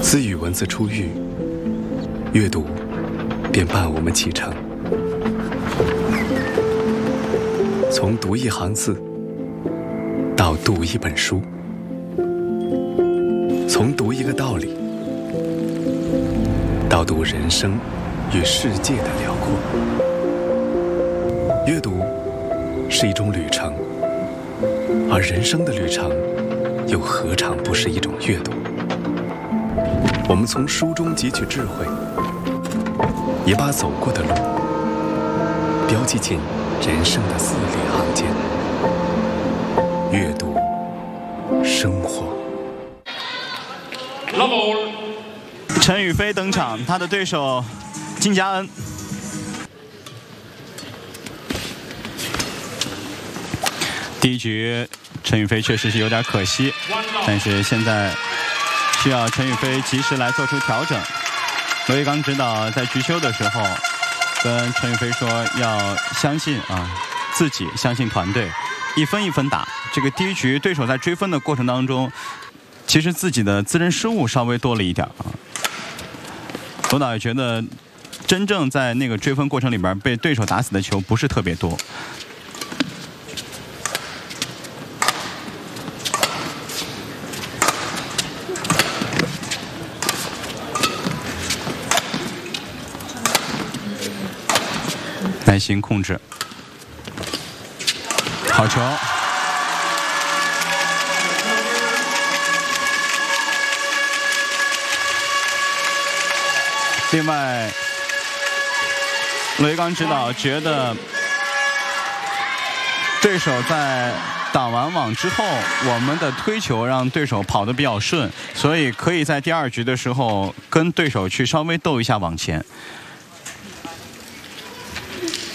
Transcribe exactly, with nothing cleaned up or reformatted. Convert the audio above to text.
自语文字出狱，阅读便伴我们启程。从读一行字到读一本书，从读一个道理到读人生与世界的辽阔。阅读是一种旅程，而人生的旅程又何尝不是一种阅读？我们从书中汲取智慧，也把走过的路标记进人生的字里行间。阅读生活。 陈雨菲登场，他的对手金佳恩。第一局陈雨菲确实是有点可惜，但是现在需要陈雨菲及时来做出调整。罗一刚指导在局休的时候跟陈雨菲说要相信啊自己，相信团队，一分一分打。这个第一局对手在追分的过程当中，其实自己的自认失误稍微多了一点啊。罗导也觉得真正在那个追分过程里边被对手打死的球不是特别多。耐心控制，好球！另外，罗一刚指导觉得对手在挡完网之后，我们的推球让对手跑得比较顺，所以可以在第二局的时候跟对手去稍微斗一下网前。